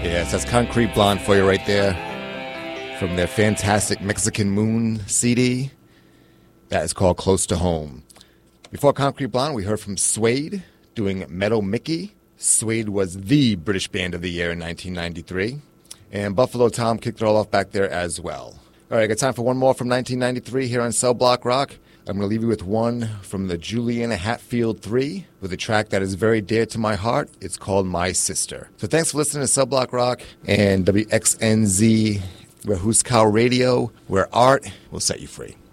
Yes, that's Concrete Blonde for you right there from their fantastic Mexican Moon CD. That is called Close to Home. Before Concrete Blonde, we heard from Suede doing Meadow Mickey. Suede was the British band of the year in 1993. And Buffalo Tom kicked it all off back there as well. All right, I got time for one more from 1993 here on Cell Block Rock. I'm going to leave you with one from the Juliana Hatfield 3 with a track that is very dear to my heart. It's called My Sister. So thanks for listening to Cell Block Rock and WXNZ Huskau Radio, where art will set you free.